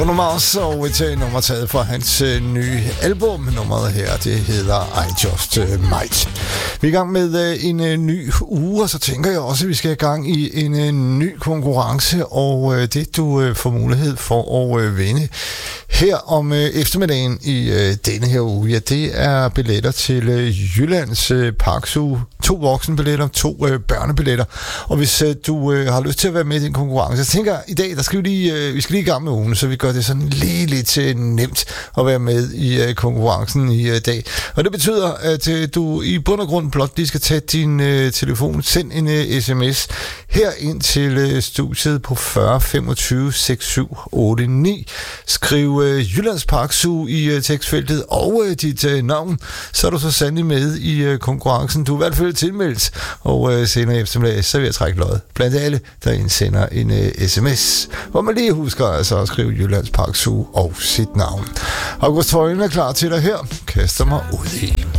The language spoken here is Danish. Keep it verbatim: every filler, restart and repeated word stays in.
Mars, og et nummer taget fra hans øh, nye album. Nummeret her, det hedder I Just øh, Might. Vi er i gang med øh, en øh, ny uge, og så tænker jeg også, at vi skal i gang i en øh, ny konkurrence, og øh, det du øh, får mulighed for at øh, vinde her om øh, eftermiddagen i øh, denne her uge, ja, det er billetter til øh, Jyllands øh, Parkzoo. To voksenbilletter, to øh, børnebilletter. Og hvis øh, du øh, har lyst til at være med i den konkurrence, så tænker jeg, i dag, der skal vi lige, øh, vi skal lige i gang med ugen, så vi gør det sådan lige lidt øh, nemt at være med i øh, konkurrencen i øh, dag. Og det betyder, at øh, du i bund og grund blot lige skal tage din øh, telefon, send en øh, sms her ind til øh, studiet på fyrre femogtyve seks syv otte ni. Skriv øh, Jyllands Parkzoo i øh, tekstfeltet og øh, dit øh, navn, så er du så sandelig med i øh, konkurrencen. Du er i hvert fald tilmeldt, og øh, senere i eftermiddag, så vil jeg trække lod blandt alle, der indsender en øh, sms, hvor man lige husker altså at skrive Jyllands Parkzoo og sit navn. August Højen er klar til dig her. Kaster mig ud i.